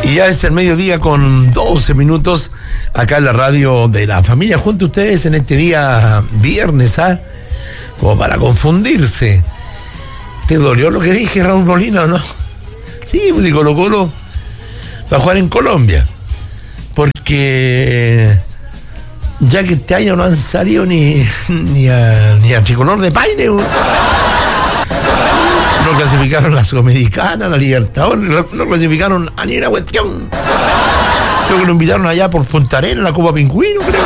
Y ya es el mediodía con 12 minutos acá en la radio de la familia, junto a ustedes en este día viernes, como para confundirse. ¿Te dolió lo que dije, Raúl Molina, o no? Sí, pues Colo-Colo va a jugar en Colombia, porque ya que este año no han salido ni a Tricolor de Paine. No clasificaron a la Sudamericana, a la Libertadores, no clasificaron a ni una cuestión. Creo que lo invitaron allá por Punta Arenas, la Copa Pingüino, creo.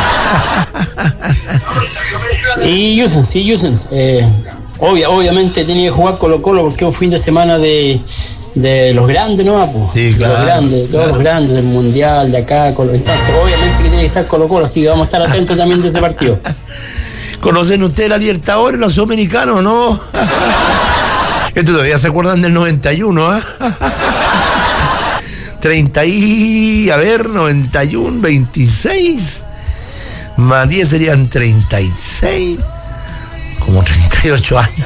Sí, Yusen. Obviamente tenía que jugar Colo-Colo porque es un fin de semana de los grandes, ¿no? Sí, claro. Los grandes, todos los grandes del Mundial, de acá. Entonces, obviamente que tiene que estar Colo-Colo, así que vamos a estar atentos también de ese partido. ¿Conocen ustedes la Libertadores, la Sudamericana o no? Esto todavía se acuerdan del 91, 91, 26, más 10 serían 36, como 38 años.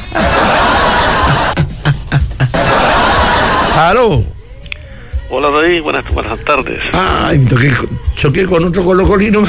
¿Aló? Hola David, buenas tardes. Ay, choqué con otro colocolino.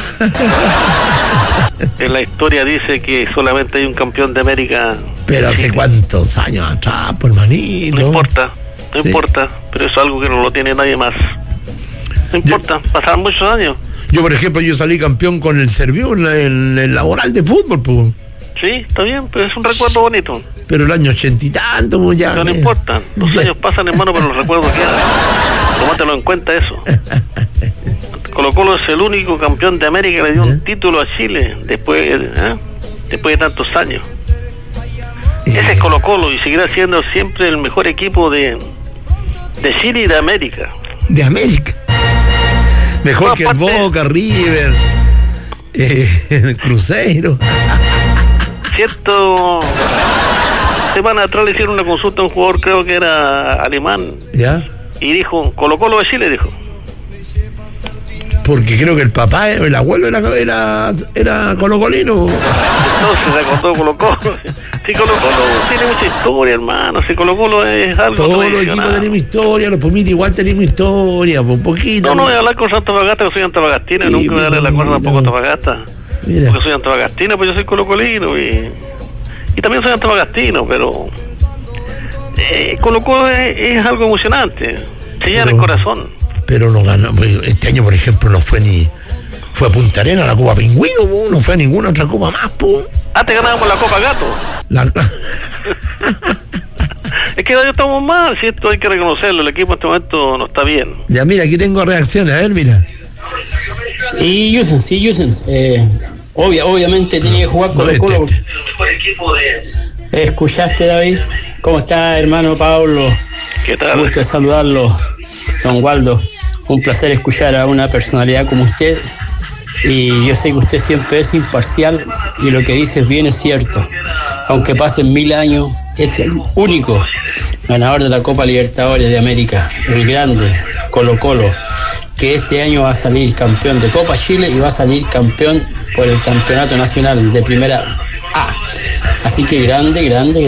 En la historia dice que solamente hay un campeón de América. Pero hace cuántos años atrás, por manito. No importa, pero eso es algo que no lo tiene nadie más. No importa, pasaron muchos años. Yo, por ejemplo, salí campeón con el Servio en el laboral de fútbol, pues. Sí, está bien, pero es un recuerdo bonito. Pero el año 80 y tanto, pues ya. Pero no importa, los años pasan, hermano, pero los recuerdos quedan. Tómatelo en cuenta eso. Colo-Colo es el único campeón de América que le dio un título a Chile después de tantos años. Ese es Colo-Colo y seguirá siendo siempre el mejor equipo de Chile y de América. De América. Mejor no, que el Boca, River, el Cruzeiro. Cierto. Semana atrás le hicieron una consulta a un jugador, creo que era alemán. ¿Ya? Y dijo, Colo-Colo de Chile, dijo. Porque creo que el papá, el abuelo era colocolino. Entonces se acordó Colo-Colo. Sí, Colo-Colo tiene mucha historia, hermano. Si Colo-Colo es algo. Todos los equipos tenemos historia, los Pumitas igual tenemos historia, un poquito. No voy a hablar con Antofagasta, que soy Antofagastina, sí, nunca voy a darle la cuerda tampoco a Antofagasta. Porque soy Antofagastina, pues yo soy colocolino y también soy antofagastino, pero Colo-Colo es algo emocionante, se llena el corazón. Pero no ganó, este año por ejemplo no fue a Punta Arenas, la Copa Pingüino, no fue a ninguna otra copa más, po. Te ganábamos la Copa Gato. Es que ya estamos mal, si esto hay que reconocerlo, el equipo en este momento no está bien. Ya mira, aquí tengo reacciones, a ver, mira. Sí, Yusen, obviamente tenía que jugar Colo-Colo. ¿Escuchaste, David? ¿Cómo está, hermano Pablo? ¿Qué tal? Un gusto de saludarlo, don Waldo. Un placer escuchar a una personalidad como usted. Y yo sé que usted siempre es imparcial y lo que dice bien es cierto. Aunque pasen 1000 años, es el único ganador de la Copa Libertadores de América, el grande Colo-Colo, que este año va a salir campeón de Copa Chile y va a salir campeón por el campeonato nacional de primera A. Así que grande.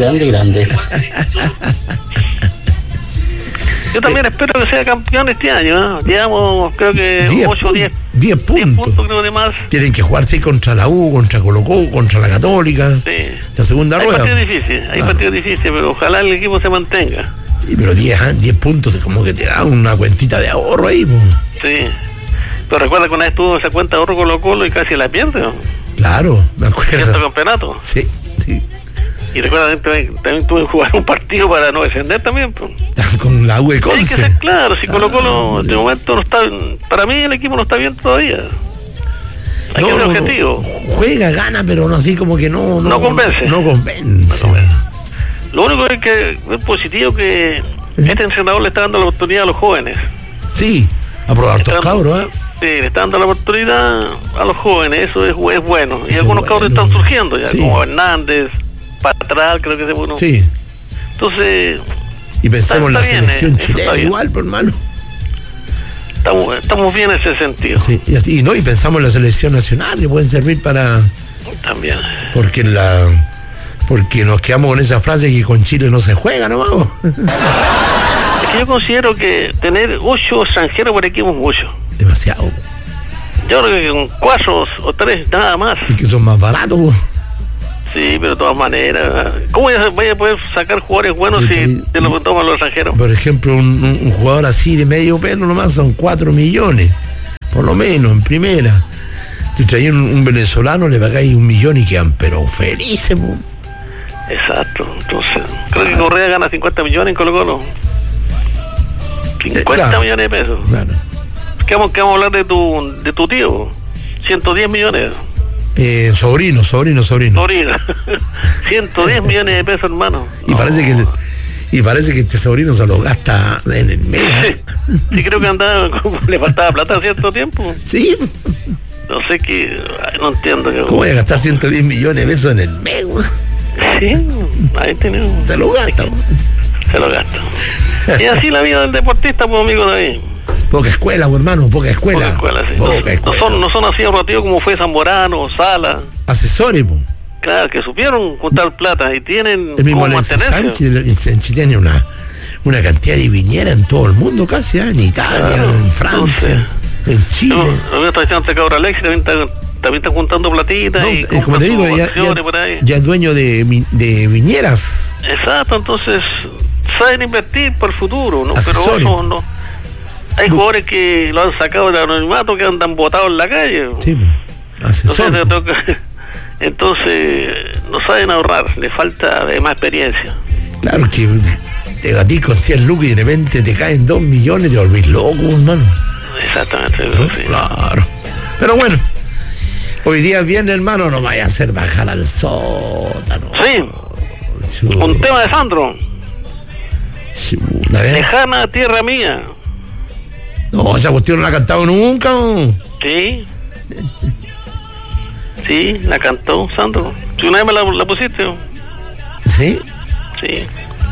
Yo también espero que sea campeón este año, Llevamos, creo que 8 o 10 puntos, creo, de más. Tienen que jugarse contra la U, contra Colo-Colo, contra la Católica. Sí. La segunda rueda. Hay partidos difíciles, pero ojalá el equipo se mantenga. Sí, pero 10 puntos, como que te da una cuentita de ahorro ahí, pues. Sí. Pero recuerda que una vez tuvo esa cuenta de ahorro Colo-Colo y casi la pierde, ¿no? Claro, me acuerdo. ¿Cierto campeonato? Sí. Y recuerda, también tuve que jugar un partido para no descender también, pues. Con la U de Conce. Hay que ser claro, si Colo-Colo de momento no está, para mí el equipo no está bien todavía. Hay que ser objetivo. Juega, gana, pero no así como que no convence. No convence. Lo único que es positivo que este entrenador le está dando la oportunidad a los jóvenes. Sí, a probar estos cabros, Sí, le está dando la oportunidad a los jóvenes, eso es bueno. Y algunos cabros están surgiendo ya, como Hernández, Patral, creo que es bueno. Sí. Entonces. Y pensamos en la selección chilena igual, por hermano. Estamos bien en ese sentido. Sí, y pensamos en la selección nacional, que pueden servir para. También. Porque nos quedamos con esa frase que con Chile no se juega, ¿no, vamos? Es que yo considero que tener 8 extranjeros por equipo es mucho. Demasiado. Yo creo que con 4 o 3 nada más. Y que son más baratos. Sí, pero de todas maneras, ¿cómo vaya a poder sacar jugadores buenos si te lo toman los extranjeros? Por ejemplo, un jugador así de medio pelo nomás son 4 millones, por lo menos, en primera. Tú traes un venezolano, le pagáis 1 millón y quedan pero felices, po. Exacto, entonces, creo que Correa gana 50 millones en Colo-Colo. 50 claro, millones de pesos. Claro. ¿Qué vamos a hablar de tu tío? 110 millones. Sobrino. 110 millones de pesos, hermano. Y parece que este sobrino se lo gasta en el mes. Sí, creo que andaba, le faltaba plata a cierto tiempo. Sí. No sé qué, no entiendo. ¿Cómo voy a gastar 110 millones de pesos en el mes, güey? Sí, ahí tenemos. Se lo gasta, Se lo gasta. Y así la vida del deportista, pues, amigo David. Poca escuela, hermano, poca escuela. Sí. Poca escuela. No son así ahorrativos como fue Zamorano, Sala. Asesores, po. Claro, que supieron juntar plata y tienen el mismo cómo Alexis mantenerse. Sánchez tiene una cantidad de viñeras en todo el mundo casi, en Italia, en Francia, en Chile. Lo está diciendo este cabrón Alexis, también está juntando platita. No, y como te digo, ya es dueño de viñeras. Exacto, entonces saben invertir por el futuro, ¿no? Asesores. Pero eso no. Hay jugadores que lo han sacado del anonimato, que andan botados en la calle. Sí, asesores. Entonces no saben ahorrar, le falta más experiencia. Claro que te gatís con 100 lucas y de repente te caen 2 millones, te volvís loco, hermano. Exactamente, ¿no? Sí. Claro. Pero bueno, hoy día es viernes, hermano, no vaya a hacer bajar al sótano. Sí. Un tema de Sandro. Lejana tierra mía. No, esa cuestión no la ha cantado nunca, ¿no? Sí. Sí, la cantó Sandro. ¿Tú una vez me la pusiste? ¿Sí? Sí.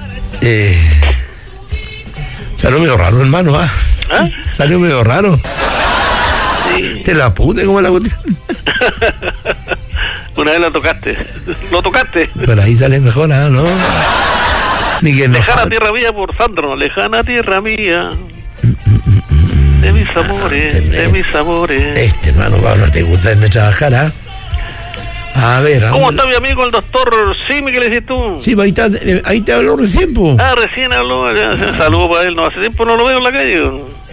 Salió medio raro, hermano, ¿ah? ¿Ah? Salió medio raro. Sí. Te la pute como la cuestión. Una vez lo tocaste. Pero ahí sale mejor, ¿no? Ni que Lejana tierra mía por Sandro. Lejana tierra mía. De mis amores, de mis amores. Hermano, Pablo, te gusta irme a trabajar, ¿ah? A ver, ¿cómo está mi amigo el doctor Simi? ¿Qué le dices tú? Sí, ahí te habló recién, po. Recién habló. Saludos para él. No hace tiempo no lo veo en la calle.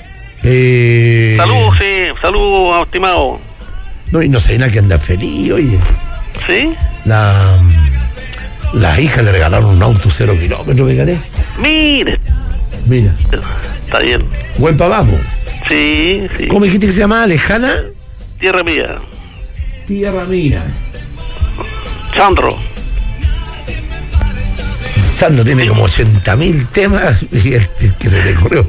Saludos, estimado. No, y no sé nada que anda feliz, oye. ¿Sí? La hija le regalaron un auto 0 kilómetros, fíjate. Mira. Está bien. Buen papá, po. Sí. ¿Cómo dijiste que se llamaba? ¿Lejana? Tierra mía. Tierra mía. Sandro tiene como 80.000 temas y el que se le ocurrió.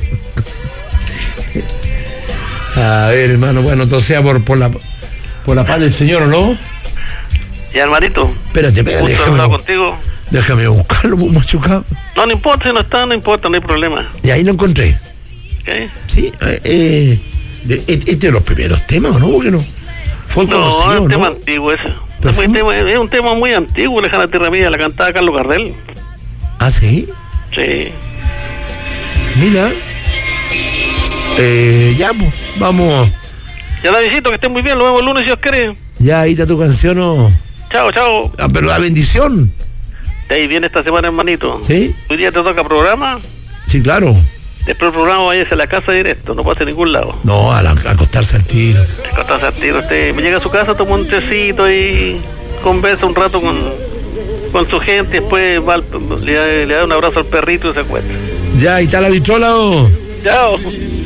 A ver, hermano, bueno, todo sea por la paz del Señor, ¿o no? Ya, hermanito. Espérate, déjame buscarlo, pues, machucado. No importa, si no está, no importa, no hay problema. Y ahí lo encontré. ¿Qué? Sí, este de los primeros temas, ¿o no? Porque no fue conocido, es un ¿no? tema antiguo ese. Es un tema muy antiguo, Lejana tierra mía, la cantaba Carlos Gardel. ¿Ah, sí? Sí. Mira. Ya, pues, vamos. Ya la visito, que estén muy bien, lo vemos el lunes si os quiere. Ya, ahí está tu canción, ¿no? Chao. Pero la bendición. De ahí viene esta semana, hermanito. ¿Sí? Hoy día te toca programa. Sí, claro. Después del programa váyase a la casa directo, no pase a ningún lado. No, a acostarse al tiro. Acostarse al tiro. Usted me llega a su casa, toma un tecito y conversa un rato con su gente, después le da un abrazo al perrito y se acuesta. Ya, ahí está la bichola, ¿o? Chao.